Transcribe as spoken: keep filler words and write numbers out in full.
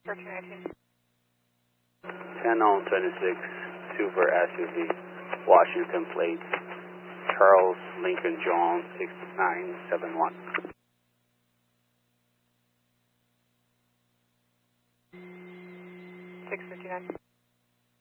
thirteen nineteen. ten on twenty-six, Super S U V, Washington plate, Charles Lincoln John six nine seven one. six fifty-nine.